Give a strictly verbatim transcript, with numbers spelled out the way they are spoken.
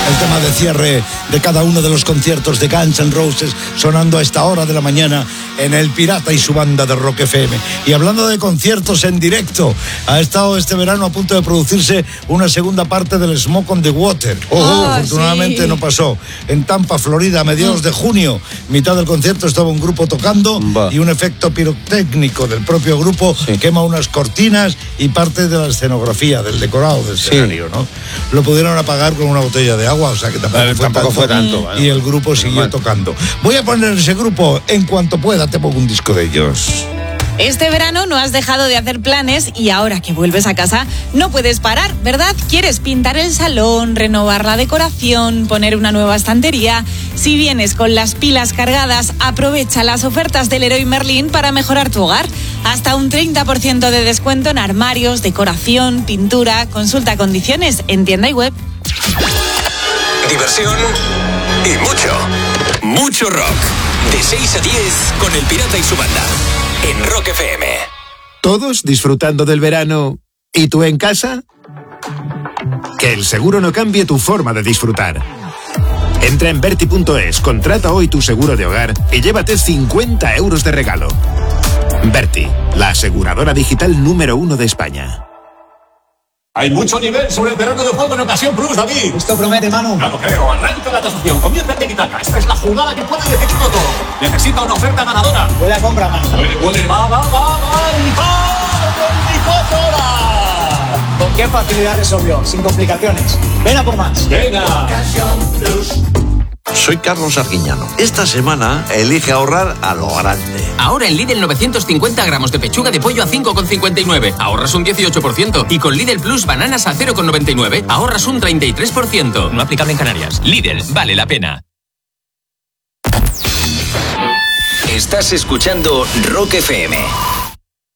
el tema de cierre de cada uno de los conciertos de Guns N' Roses sonando a esta hora de la mañana en El Pirata y su banda de Rock F M. Y hablando de conciertos en directo, ha estado este verano a punto de producirse una segunda parte del Smoke on the Water. Oh, oh, afortunadamente sí. No pasó. En Tampa, Florida, a mediados mm. de junio, mitad del concierto estaba un grupo tocando bah. y un efecto pirotécnico del propio grupo sí. quema unas cortinas y parte de la escenografía, del decorado del escenario, sí. ¿no? Lo pudieron apagar con una botella de agua, o sea que tampoco, eh, fue, tampoco tanto, fue tanto. Bueno, y el grupo siguió mal. tocando. Voy a poner ese grupo en cuanto pueda, te pongo un disco de ellos. Este verano no has dejado de hacer planes y ahora que vuelves a casa no puedes parar, ¿verdad? ¿Quieres pintar el salón, renovar la decoración, poner una nueva estantería? Si vienes con las pilas cargadas, aprovecha las ofertas del Leroy Merlin para mejorar tu hogar. Hasta un treinta por ciento de descuento en armarios, decoración, pintura. Consulta condiciones en tienda y web. Diversión y mucho, mucho rock. De seis a diez con El Pirata y su banda. En Rock F M. ¿Todos disfrutando del verano? ¿Y tú en casa? Que el seguro no cambie tu forma de disfrutar. Entra en Berti punto es, contrata hoy tu seguro de hogar y llévate cincuenta euros de regalo. Berti, la aseguradora digital número uno de España. Hay mucho nivel sobre el terreno de juego en Ocasión Plus, David. Esto promete, Manu. No lo creo. Arranca la tasación. Comienza el tiki-taka. Esta es la jugada que puede decidirlo todo. Necesita una oferta ganadora. Huele a compra, Manu. Huele, huele. Va, va, va, va. Y va. veinticuatro horas. ¿Con qué facilidad resolvió? Sin complicaciones. Ven a por más. Venga. Ocasión Plus. Soy Carlos Arguiñano. Esta semana elige ahorrar a lo grande. Ahora en Lidl novecientos cincuenta gramos de pechuga de pollo a cinco con cincuenta y nueve. Ahorras un dieciocho por ciento. Y con Lidl Plus bananas a cero con noventa y nueve. Ahorras un treinta y tres por ciento. No aplicable en Canarias. Lidl, vale la pena. Estás escuchando Rock F M.